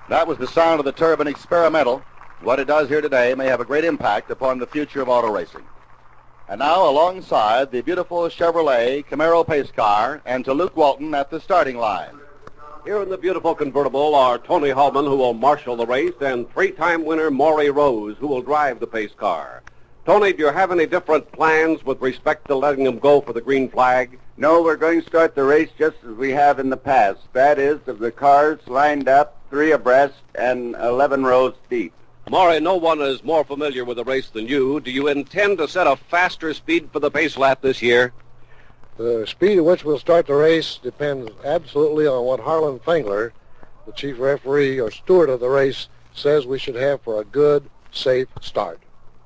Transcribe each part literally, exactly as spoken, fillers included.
That was the sound of the turbine experimental. What it does here today may have a great impact upon the future of auto racing. And now alongside the beautiful Chevrolet Camaro pace car and to Luke Walton at the starting line. Here in the beautiful convertible are Tony Hallman, who will marshal the race, and three-time winner Maury Rose, who will drive the pace car. Tony, do you have any different plans with respect to letting them go for the green flag? No, we're going to start the race just as we have in the past. That is, of the cars lined up, three abreast and eleven rows deep. Maury, no one is more familiar with the race than you. Do you intend to set a faster speed for the pace lap this year? The speed at which we'll start the race depends absolutely on what Harlan Fengler, the chief referee or steward of the race, says we should have for a good, safe start.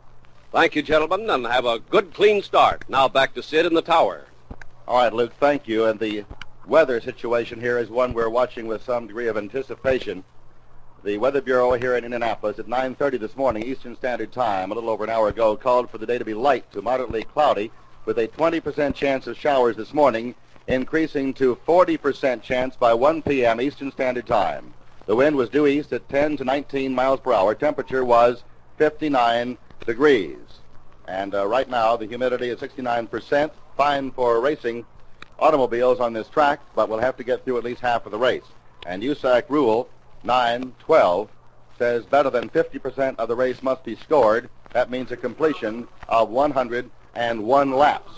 Thank you, gentlemen, and have a good, clean start. Now back to Sid in the tower. All right, Luke, thank you. And the weather situation here is one we're watching with some degree of anticipation. The Weather Bureau here in Indianapolis at nine thirty this morning, Eastern Standard Time, a little over an hour ago, called for the day to be light to moderately cloudy with a twenty percent chance of showers this morning, increasing to forty percent chance by one p.m. Eastern Standard Time. The wind was due east at ten to nineteen miles per hour. Temperature was fifty-nine degrees. And uh, right now, the humidity is sixty-nine percent. Fine for racing automobiles on this track, but we'll have to get through at least half of the race. And U S A C Rule nine twelve says better than fifty percent of the race must be scored. That means a completion of one hundred one laps.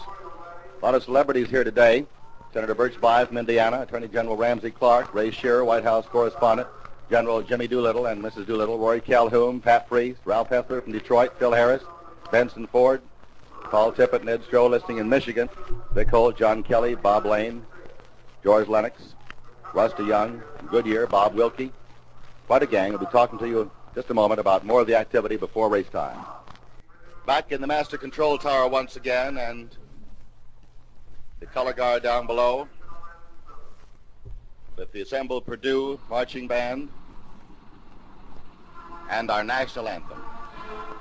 A lot of celebrities here today. Senator Birch Bayh from Indiana, Attorney General Ramsey Clark, Ray Shearer, White House correspondent, General Jimmy Doolittle and Missus Doolittle, Roy Calhoun, Pat Freese, Ralph Hessler from Detroit, Phil Harris, Benson Ford, Paul Tippett, Ned Stroh listing in Michigan, Vic Holt, John Kelly, Bob Lane, George Lennox, Rusty Young, Goodyear, Bob Wilkie. Quite a gang. We'll be talking to you in just a moment about more of the activity before race time. Back in the master control tower once again, and the color guard down below with the assembled Purdue marching band and our national anthem.